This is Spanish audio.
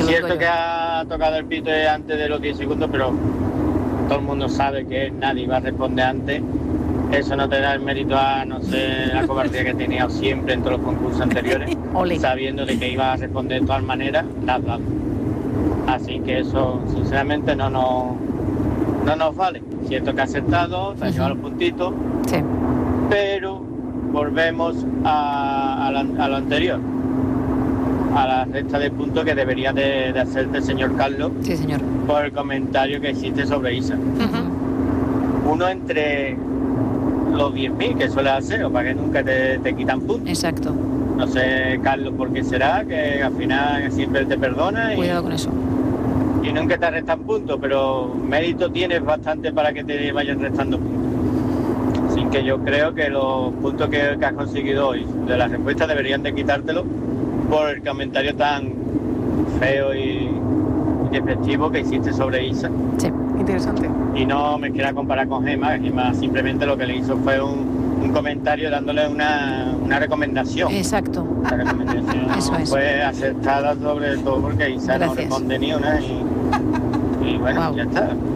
lo digo Cierto yo. que ha tocado el pito antes de los 10 segundos, pero todo el mundo sabe que nadie va a responder antes. Eso no te da el mérito a, no sé, la cobardía que he tenido siempre en todos los concursos anteriores, Ole. sabiendo de que iba a responder de todas maneras, nada. Así que eso, sinceramente, no nos vale. Cierto que ha acertado, te ha llevado los puntitos, Sí. pero volvemos a lo anterior, a la resta de puntos que debería de hacerte el señor Carlos Sí, señor. por el comentario que hiciste sobre Isa. Uno entre los 10.000 que suele hacer, o para que nunca te quitan puntos. Exacto. No sé, Carlos, por qué será, que al final siempre te perdona Cuidado con eso. y nunca te restan puntos, pero mérito tienes bastante para que te vayan restando puntos. Así que yo creo que los puntos que has conseguido hoy de la respuesta deberían de quitártelo por el comentario tan feo y despectivo que hiciste sobre Isa. Sí. Interesante. Y no me quiera comparar con Gemma. Gemma simplemente lo que le hizo fue un comentario dándole una recomendación. Exacto. La recomendación Eso es. fue aceptada sobre todo porque Isa no Gracias. responde ni una y bueno, Wow. ya está.